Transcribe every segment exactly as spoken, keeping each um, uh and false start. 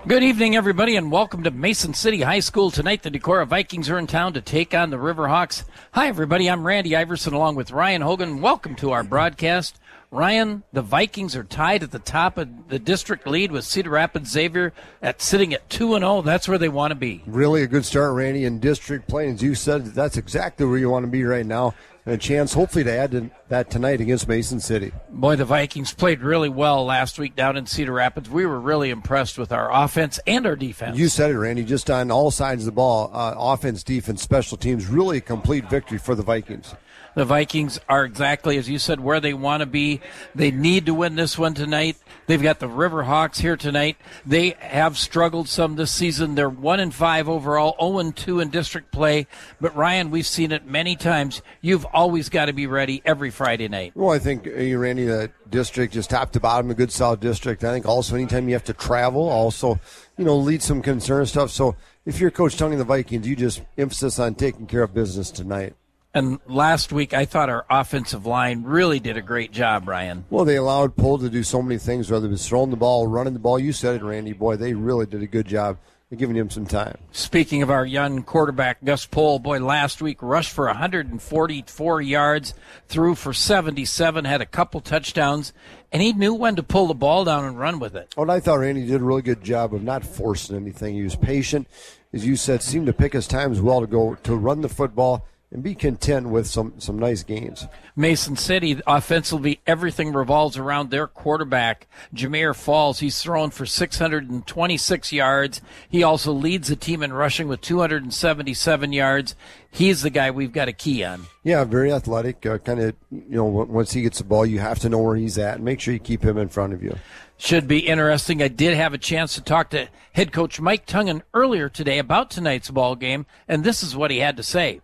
Good evening, everybody, and welcome to Mason City High School. Tonight, the Decorah Vikings are in town to take on the Riverhawks. Hi, everybody. I'm Randy Iverson along with Ryan Hogan. Welcome to our broadcast. Ryan, the Vikings are tied at the top of the district lead with Cedar Rapids Xavier at sitting at two and oh. That's where they want to be. Really a good start, Randy, in district play. As you said, that's exactly where you want to be right now. And a chance, hopefully, to add to that tonight against Mason City. Boy, the Vikings played really well last week down in Cedar Rapids. We were really impressed with our offense and our defense. You said it, Randy, just on all sides of the ball, uh, offense, defense, special teams, really a complete victory for the Vikings. The Vikings are exactly, as you said, where they want to be. They need to win this one tonight. They've got the Riverhawks here tonight. They have struggled some this season. They're one and five overall, oh and two in district play. But, Ryan, we've seen it many times. You've always got to be ready every Friday night. Well, I think, uh, Randy, the district is top to bottom, a good solid district. I think also anytime you have to travel, also, you know, lead some concern stuff. So if you're Coach Tongue and the Vikings, you just emphasis on taking care of business tonight. And last week, I thought our offensive line really did a great job, Ryan. Well, they allowed Pohl to do so many things, whether it was throwing the ball, running the ball. You said it, Randy. Boy, they really did a good job of giving him some time. Speaking of our young quarterback, Gus Pohl, boy, last week rushed for one hundred forty-four yards, threw for seventy-seven, had a couple touchdowns, and he knew when to pull the ball down and run with it. Well, I thought Randy did a really good job of not forcing anything. He was patient. As you said, seemed to pick his time as well to go to run the football and be content with some, some nice gains. Mason City, offensively, everything revolves around their quarterback, Jameer Falls. He's thrown for six hundred twenty-six yards. He also leads the team in rushing with two hundred seventy-seven yards. He's the guy we've got a key on. Yeah, very athletic. Uh, kind of, you know, once he gets the ball, you have to know where he's at and make sure you keep him in front of you. Should be interesting. I did have a chance to talk to head coach Mike Tungan earlier today about tonight's ball game, and this is what he had to say.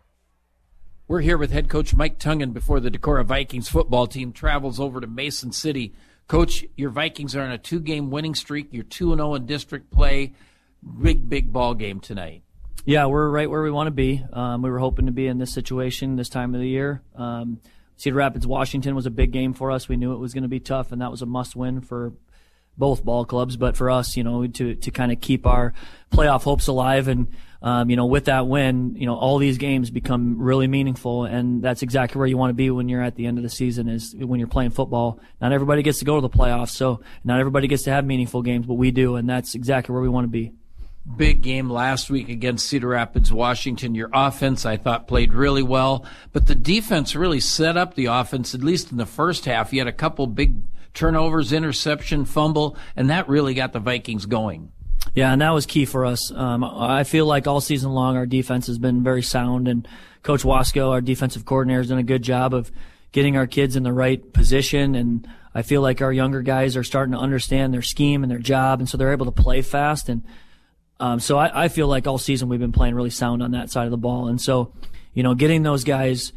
We're here with head coach Mike Tungan before the Decorah Vikings football team travels over to Mason City. Coach, your Vikings are on a two-game winning streak. You're two and oh in district play. Big, big ball game tonight. Yeah, we're right where we want to be. Um, we were hoping to be in this situation this time of the year. Um, Cedar Rapids, Washington was a big game for us. We knew it was going to be tough, and that was a must-win for both ball clubs. But for us, you know, to to kind of keep our playoff hopes alive, and um, you know, with that win, you know, all these games become really meaningful, and that's exactly where you want to be when you're at the end of the season. Is when you're playing football. Not everybody gets to go to the playoffs, so not everybody gets to have meaningful games, but we do, and that's exactly where we want to be. Big game last week against Cedar Rapids, Washington. Your offense, I thought, played really well, but the defense really set up the offense, at least in the first half. You had a couple big turnovers, interception, fumble, and that really got the Vikings going. Yeah, and that was key for us. Um, I feel like all season long our defense has been very sound, and Coach Wasco, our defensive coordinator, has done a good job of getting our kids in the right position, and I feel like our younger guys are starting to understand their scheme and their job, and so they're able to play fast. And um, so I, I feel like all season we've been playing really sound on that side of the ball. And so, you know, getting those guys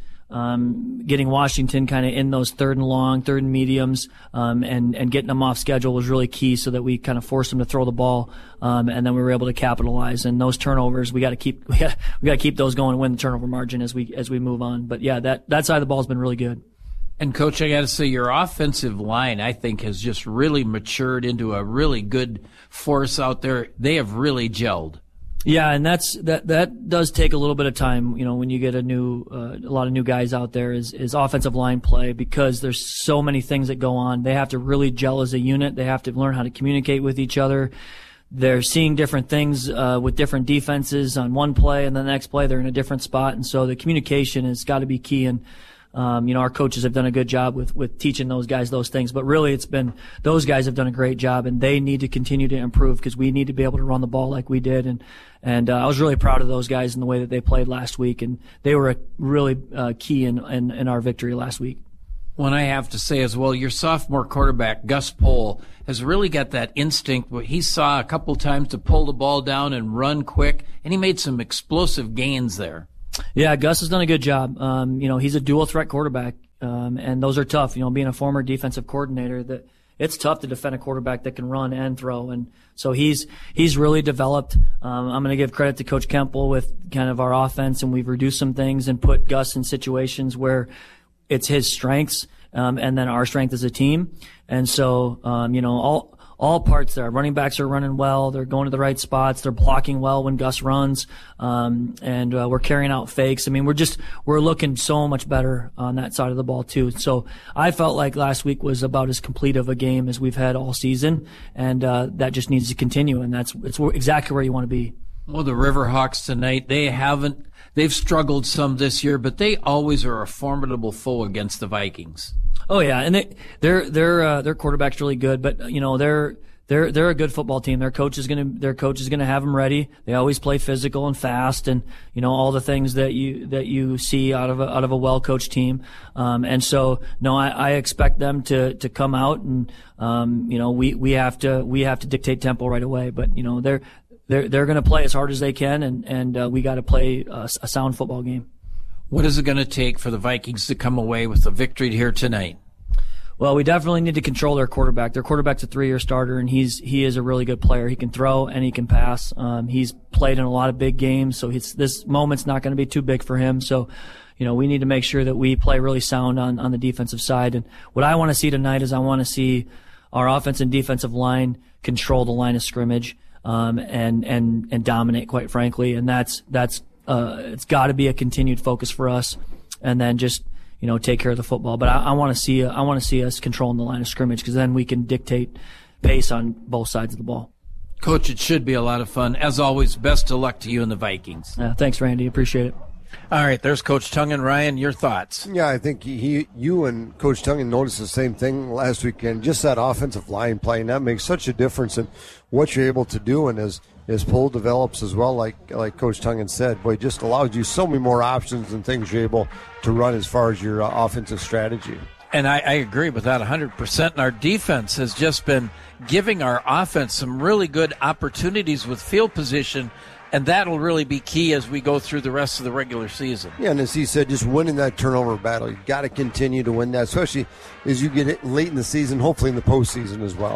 Um, getting Washington kind of in those third and long, third and mediums, um, and, and getting them off schedule was really key so that we kind of forced them to throw the ball, um, and then we were able to capitalize. And those turnovers, we got to keep, we got, we got to keep those going and win the turnover margin as we, as we move on. But yeah, that, that side of the ball has been really good. And Coach, I got to say, your offensive line, I think, has just really matured into a really good force out there. They have really gelled. Yeah, and that's that. That does take a little bit of time. You know, when you get a new, uh, a lot of new guys out there, is is offensive line play, because there's so many things that go on. They have to really gel as a unit. They have to learn how to communicate with each other. They're seeing different things uh, with different defenses on one play, and the next play they're in a different spot, and so the communication has got to be key. And Um, you know, our coaches have done a good job with, with teaching those guys those things, but really it's been, those guys have done a great job, and they need to continue to improve because we need to be able to run the ball like we did. And, and, uh, I was really proud of those guys in the way that they played last week, and they were a really, uh, key in, in, in our victory last week. When I have to say as well, your sophomore quarterback, Gus Pohl, has really got that instinct where he saw a couple times to pull the ball down and run quick, and he made some explosive gains there. Yeah, Gus has done a good job. Um, you know, he's a dual threat quarterback, um, and those are tough. You know, being a former defensive coordinator, that it's tough to defend a quarterback that can run and throw. And so he's he's really developed. Um, I'm going to give credit to Coach Kemple with kind of our offense, and we've reduced some things and put Gus in situations where it's his strengths, um, and then our strength as a team. And so, um, you know, all. all parts there. Running backs are running well. They're going to the right spots. They're blocking well when Gus runs. Um, and, uh, we're carrying out fakes. I mean, we're just, we're looking so much better on that side of the ball too. So I felt like last week was about as complete of a game as we've had all season. And, uh, that just needs to continue. And that's, it's exactly where you want to be. Well, the Riverhawks tonight, they haven't, they've struggled some this year, but they always are a formidable foe against the Vikings. Oh yeah, and they, their their uh, their quarterback's really good, but you know they're they're they're a good football team. Their coach is gonna their coach is gonna have them ready. They always play physical and fast, and you know all the things that you that you see out of a, out of a well coached team. Um, and so no, I, I expect them to to come out and um, you know we we have to we have to dictate tempo right away. But you know they're they're they're gonna play as hard as they can, and and uh, we got to play a, a sound football game. What is it going to take for the Vikings to come away with a victory here tonight? Well, we definitely need to control their quarterback. Their quarterback's a three-year starter, and he's he is a really good player. He can throw and he can pass. Um, he's played in a lot of big games, so he's, this moment's not going to be too big for him. So, you know, we need to make sure that we play really sound on, on the defensive side. And what I want to see tonight is I want to see our offense and defensive line control the line of scrimmage um, and and and dominate, quite frankly. And that's that's Uh, it's got to be a continued focus for us, and then just you know take care of the football. But I, I want to see I want to see us controlling the line of scrimmage, because then we can dictate pace on both sides of the ball. Coach, it should be a lot of fun. As always, best of luck to you and the Vikings. Uh, thanks, Randy. Appreciate it. All right, there's Coach Tungan. Ryan, your thoughts? Yeah, I think he, you and Coach Tungan noticed the same thing last weekend. Just that offensive line playing, that makes such a difference in what you're able to do. And as as Pohl develops as well, like like Coach Tungan said, boy, it just allows you so many more options and things you're able to run as far as your uh, offensive strategy. And I, I agree with that one hundred percent. And our defense has just been giving our offense some really good opportunities with field position, and that'll really be key as we go through the rest of the regular season. Yeah, and as he said, just winning that turnover battle. You've got to continue to win that, especially as you get it late in the season, hopefully in the postseason as well.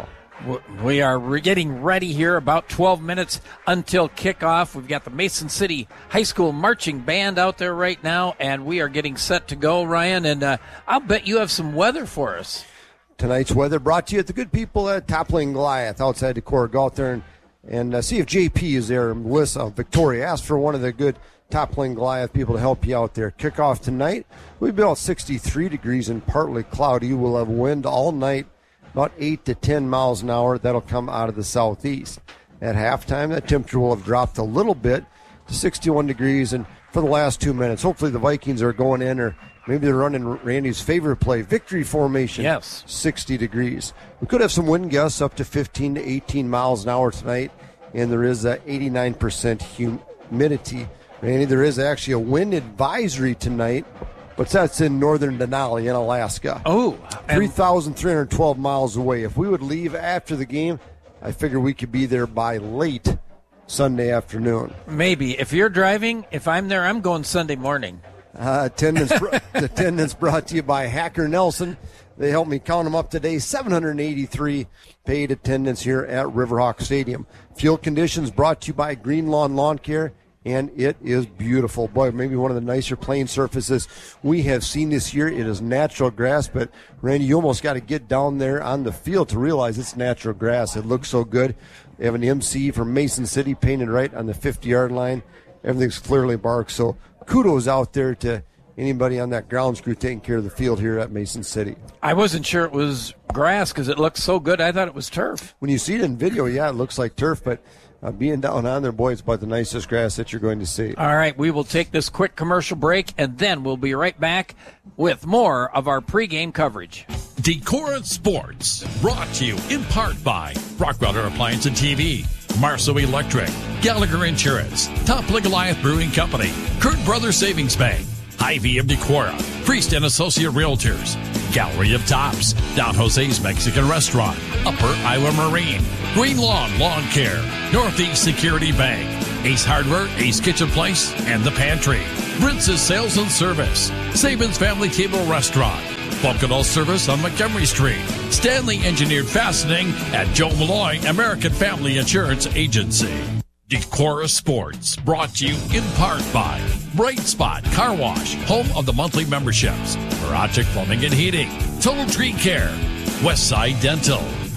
We are getting ready here, about twelve minutes until kickoff. We've got the Mason City High School Marching Band out there right now, and we are getting set to go, Ryan. And uh, I'll bet you have some weather for us. Tonight's weather brought to you at the good people at Toppling Goliath outside Decorah. Go out there and, and uh, see if J P is there. Melissa, Victoria, ask for one of the good Toppling Goliath people to help you out there. Kickoff tonight, we'll be about sixty-three degrees and partly cloudy. We'll have wind all night, about eight to ten miles an hour. That'll come out of the southeast. At halftime, that temperature will have dropped a little bit to sixty-one degrees. And for the last two minutes, hopefully the Vikings are going in, or maybe they're running Randy's favorite play, victory formation. Yes. sixty degrees. We could have some wind gusts up to fifteen to eighteen miles an hour tonight, and there is a eighty-nine percent humidity. Randy, there is actually a wind advisory tonight, but that's in northern Denali in Alaska. Oh. three thousand three hundred twelve miles away. If we would leave after the game, I figure we could be there by late Sunday afternoon. Maybe. If you're driving, if I'm there, I'm going Sunday morning. Uh, attendance, attendance brought to you by Hacker Nelson. They helped me count them up today. seven hundred eighty-three paid attendance here at Riverhawk Stadium. Field conditions brought to you by Green Lawn Lawn Care. And it is beautiful. Boy, maybe one of the nicer playing surfaces we have seen this year. It is natural grass, but Randy, you almost got to get down there on the field to realize it's natural grass. It looks so good. They have an M C from Mason City painted right on the fifty-yard line. Everything's clearly barked. So kudos out there to anybody on that grounds crew taking care of the field here at Mason City. I wasn't sure it was grass because it looked so good. I thought it was turf. When you see it in video, yeah, it looks like turf, but Uh, being down on there, boy, it's about the nicest grass that you're going to see. All right, we will take this quick commercial break, and then we'll be right back with more of our pregame coverage. Decorah Sports, brought to you in part by Rockweiler Appliance and T V, Marceau Electric, Gallagher Insurance, Toppling Goliath Brewing Company, Kurt Brothers Savings Bank, Hy-Vee of Decorah, Priest and Associate Realtors, Gallery of Tops, Don Jose's Mexican Restaurant, Upper Iowa Marine, Green Lawn Lawn Care, Northeast Security Bank, Ace Hardware, Ace Kitchen Place, and The Pantry, Prince's Sales and Service, Saban's Family Table Restaurant, Bunkadal Service on Montgomery Street, Stanley Engineered Fastening at Joe Malloy American Family Insurance Agency. Decorah Sports, brought to you in part by Bright Spot Car Wash, home of the monthly memberships, Barachik Plumbing and Heating, Total Tree Care, Westside Dental,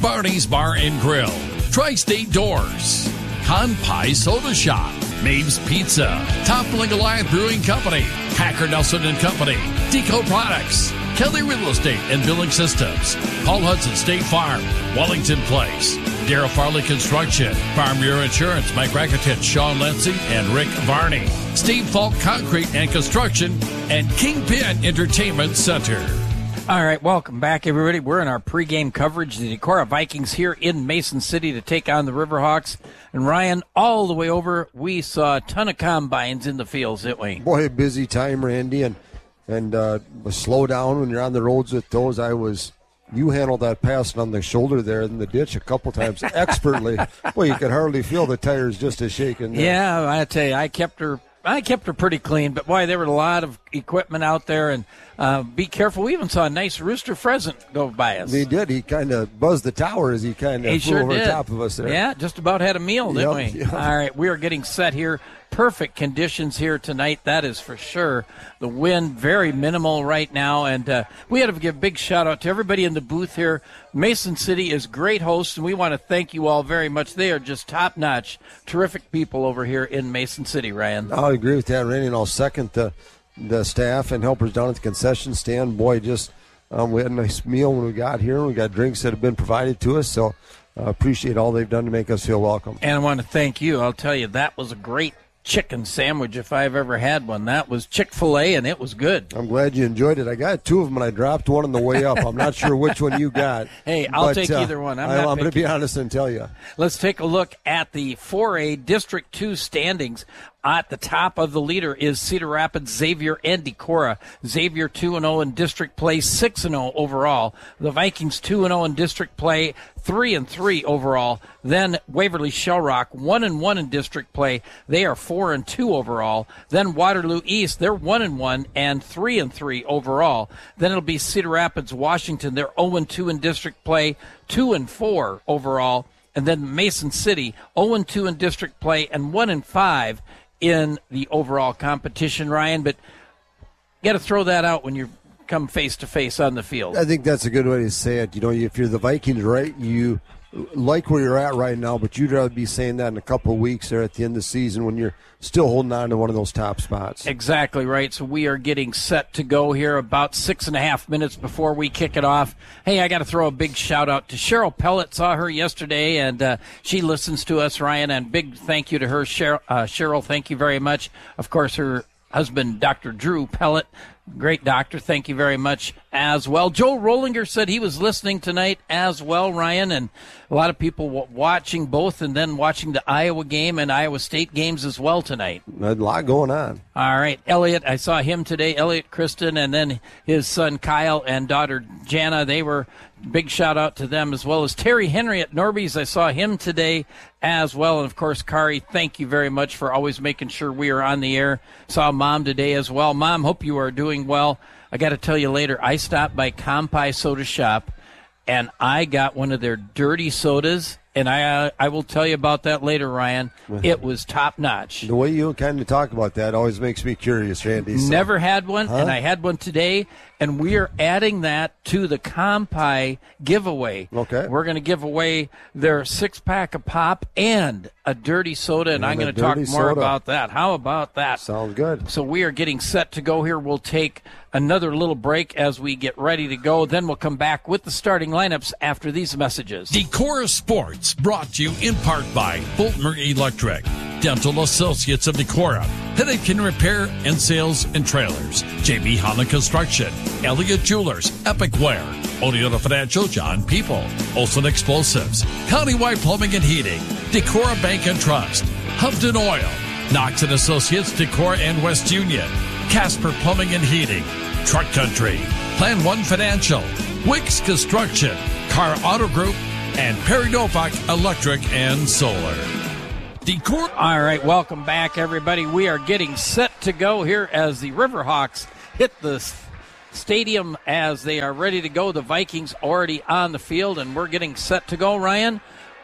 Barney's Bar and Grill, Tri-State Doors, Kanpai Soda Shop, Maeve's Pizza, Toppling Goliath Brewing Company, Hacker Nelson and Company, Deco Products, Kelly Real Estate and Billing Systems, Paul Hudson State Farm, Wellington Place, Darrell Farley Construction, Farm Bureau Insurance, Mike Rakitich, Sean Lindsay, and Rick Varney, Steve Falk Concrete and Construction, and Kingpin Entertainment Center. All right, welcome back, everybody. We're in our pregame coverage. The Decorah Vikings here in Mason City to take on the Riverhawks. And Ryan, all the way over, we saw a ton of combines in the fields, didn't we? Boy, a busy time, Randy, and and uh, slow down when you're on the roads with those. I was, you handled that pass on the shoulder there in the ditch a couple times expertly. Boy, you could hardly feel the tires just as shaking there. Yeah, I tell you, I kept her. I kept her pretty clean, but boy, there were a lot of equipment out there, and uh, be careful. We even saw a nice rooster pheasant go by us. He did. He kind of buzzed the tower as he kind of he flew sure over did. top of us there. Yeah, just about had a meal, didn't Yep, we? yep. All right, we are getting set here. Perfect conditions here tonight, that is for sure. The wind, very minimal right now, and uh, we had to give a big shout-out to everybody in the booth here. Mason City is great hosts, and we want to thank you all very much. They are just top-notch, terrific people over here in Mason City, Ryan. I'll agree with that, Randy, and I'll second the, the staff and helpers down at the concession stand. Boy, just um, we had a nice meal when we got here, and we got drinks that have been provided to us, so I uh, appreciate all they've done to make us feel welcome. And I want to thank you. I'll tell you, that was a great chicken sandwich if I've ever had one. That was Chick-fil-A, and it was good. I'm glad you enjoyed it. I got two of them, and I dropped one on the way up. I'm not sure which one you got. Hey, I'll but, take uh, either one. I'm, I, not I'm going to picky. be honest and tell you. Let's take a look at the four A District two standings. At the top of the leader is Cedar Rapids, Xavier, and Decorah. Xavier two and oh in district play, six and oh overall. The Vikings two and oh in district play, three and three overall. Then Waverly Shellrock, one and one in district play. They are four and two overall. Then Waterloo East, they're one and one and three and three overall. Then it'll be Cedar Rapids, Washington. They're oh and two in district play, two and four overall. And then Mason City, oh and two in district play and one and five in the overall competition, Ryan. But you got to throw that out when you come face-to-face on the field. I think that's a good way to say it. You know, if you're the Vikings, right, you like where you're at right now, but you'd rather be saying that in a couple of weeks there at the end of the season when you're still holding on to one of those top spots. Exactly right. So we are getting set to go here about six and a half minutes before we kick it off. Hey, I got to throw a big shout-out to Cheryl Pellet. Saw her yesterday, and uh, she listens to us, Ryan, and big thank you to her. Cheryl, uh, Cheryl, thank you very much. Of course, her husband, Doctor Drew Pellet, great doctor. Thank you very much as well. Joe Rollinger said he was listening tonight as well, Ryan, and a lot of people w- watching both and then watching the Iowa game and Iowa State games as well tonight. A lot going on. All right. Elliot, I saw him today. Elliot Kristen and then his son Kyle and daughter Jana. They were big shout out to them, as well as Terry Henry at Norby's. I saw him today as well. And, of course, Kari, thank you very much for always making sure we are on the air. Saw Mom today as well. Mom, hope you are doing well. I got to tell you later, I stopped by Kanpai Soda Shop, and I got one of their dirty sodas. And I uh, I will tell you about that later, Ryan. It was top-notch. The way you kind of talk about that always makes me curious, Randy. So. Never had one, Huh? and I had one today, and we are adding that to the Kanpai giveaway. Okay. We're going to give away their six-pack of pop and a dirty soda, and Yeah, I'm the going to talk dirty more soda. about that. How about that? Sounds good. So we are getting set to go here. We'll take another little break as we get ready to go. Then we'll come back with the starting lineups after these messages. Decorah Sports, brought to you in part by Fulton Electric, Dental Associates of Decorah, Headache and Repair and Sales and Trailers, J B Holland Construction, Elliott Jewelers, Epic Wear, Oneota Financial, John People, Olson Explosives, Countywide Plumbing and Heating, Decorah Bank and Trust, Humpton Oil, Knox and Associates, Decorah and West Union, Casper Plumbing and Heating, Truck Country, Plan One Financial, Wicks Construction, Car Auto Group, and Perry Novak Electric and Solar. Decorah. All right, welcome back, everybody. We are getting set to go here as the Riverhawks hit the s- stadium as they are ready to go. The Vikings already on the field, and we're getting set to go, Ryan.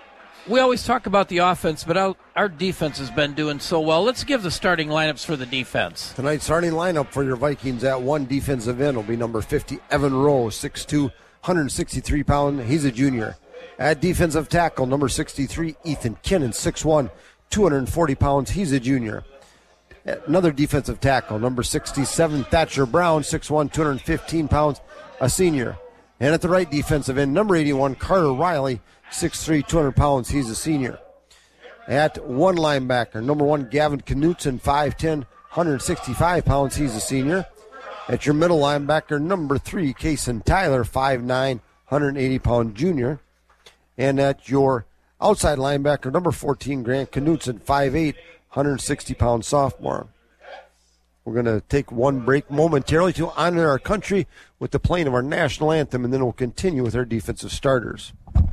We always talk about the offense, but our, our defense has been doing so well. Let's give the starting lineups for the defense. Tonight's starting lineup for your Vikings at one defensive end will be number fifty, Evan Rowe, six two, one hundred sixty-three pound. He's a junior. At defensive tackle, number sixty-three, Ethan Kinnan, six one, two hundred forty pounds. He's a junior. Another defensive tackle, number sixty-seven, Thatcher Brown, six one, two hundred fifteen pounds, a senior. And at the right defensive end, number eighty-one, Carter Riley, six three, two hundred pounds. He's a senior. At one linebacker, number one, Gavin Knutson, five ten, one hundred sixty-five pounds. He's a senior. At your middle linebacker, number three, Kason Tyler, five nine, one hundred eighty pound junior. And at your outside linebacker, number fourteen, Grant Knutson, five eight, one hundred sixty pound sophomore. We're going to take one break momentarily to honor our country with the playing of our national anthem, and then we'll continue with our defensive starters.